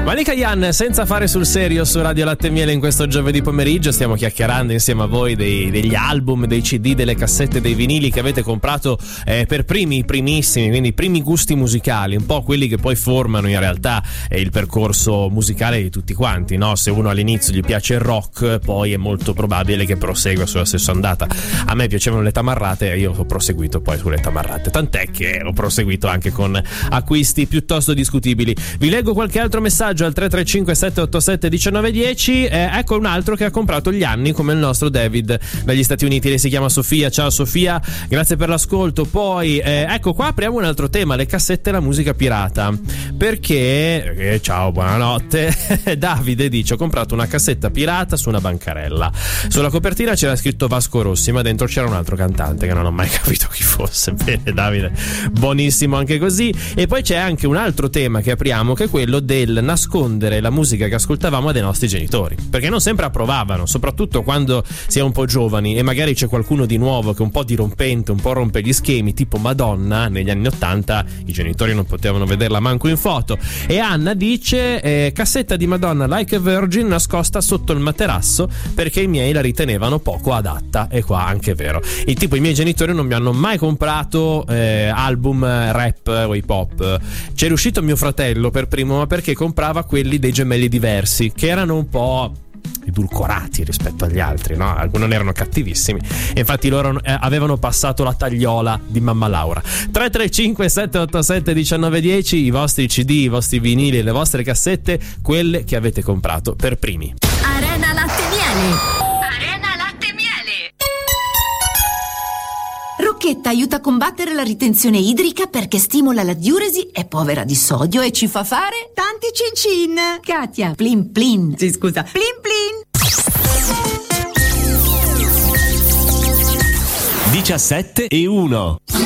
Malika Yan, senza fare sul serio su Radio Latte e Miele in questo giovedì pomeriggio. Stiamo chiacchierando insieme a voi degli album, dei CD, delle cassette, dei vinili che avete comprato per primissimi, quindi i primi gusti musicali, un po' quelli che poi formano in realtà il percorso musicale di tutti quanti, no? Se uno all'inizio gli piace il rock, poi è molto probabile che prosegua sulla stessa ondata. A me piacevano le tamarrate e io ho proseguito poi sulle tamarrate, tant'è che ho proseguito anche con acquisti piuttosto discutibili. Vi leggo qualche altro messaggio al 335 787 1910. Ecco un altro che ha comprato gli anni come il nostro David dagli Stati Uniti. Lei si chiama Sofia. Ciao Sofia, grazie per l'ascolto. Poi ecco qua apriamo un altro tema, le cassette e la musica pirata, perché ciao, buonanotte. Davide dice: ho comprato una cassetta pirata su una bancarella, sulla copertina c'era scritto Vasco Rossi, ma dentro c'era un altro cantante che non ho mai capito chi fosse. Bene Davide, buonissimo anche così. E poi c'è anche un altro tema che apriamo, che è quello del nascondere la musica che ascoltavamo dai nostri genitori, perché non sempre approvavano, soprattutto quando si è un po' giovani e magari c'è qualcuno di nuovo che è un po' dirompente, un po' rompe gli schemi, tipo Madonna. Negli anni '80 i genitori non potevano vederla manco in foto. E Anna dice: cassetta di Madonna Like a Virgin nascosta sotto il materasso perché i miei la ritenevano poco adatta. E qua anche è vero, il tipo, i miei genitori non mi hanno mai comprato album rap o hip hop. C'è riuscito mio fratello per primo, ma perché comprava quelli dei Gemelli Diversi, che erano un po' edulcorati rispetto agli altri, no? Alcuni non erano cattivissimi e infatti loro avevano passato la tagliola di mamma Laura. 335 787 1910, i vostri CD, i vostri vinili, le vostre cassette, quelle che avete comprato per primi. Arena Latte e Miele. Rocchetta aiuta a combattere la ritenzione idrica perché stimola la diuresi, è povera di sodio e ci fa fare tanti cin-cin. Katia, plin plin. Sì, scusa, plin plin. 17 e 1.